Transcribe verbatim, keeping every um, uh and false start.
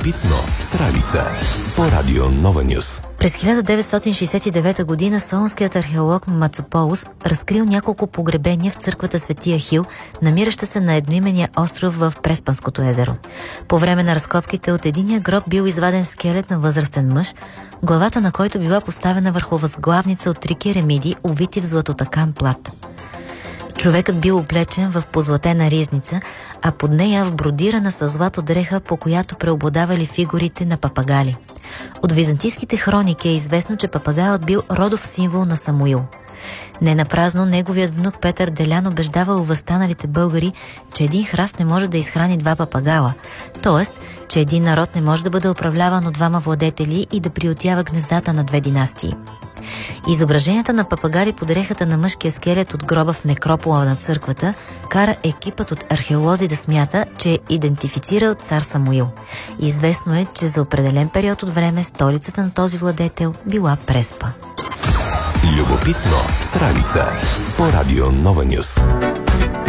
Любопитно с Ралица по Радио Нова Нюс. През хиляда деветстотин шейсет и девета година солунският археолог Мацополос разкрил няколко погребения в църквата Свети Ахил, намираща се на едноимения остров в Преспанското езеро. По време на разкопките от единия гроб бил изваден скелет на възрастен мъж, главата на който била поставена върху възглавница от три керемиди, увити в златотакан плат. Човекът бил облечен в позлатена ризница, а под нея вбродирана със злато дреха, по която преобладавали фигурите на папагали. От византийските хроники е известно, че папагалът бил родов символ на Самуил. Не напразно неговият внук Петър Делян убеждавал възстаналите българи, че един храст не може да изхрани два папагала, т.е. че един народ не може да бъде управляван от двама владетели и да приютява гнездата на две династии. Изображенията на папагали под дрехата на мъжкия скелет от гроба в некропола на църквата кара екипът от археолози да смята, че е идентифицирал цар Самуил. Известно е, че за определен период от време столицата на този владетел била Преспа. Любопитно с Ралица по Радио Нова Нюс.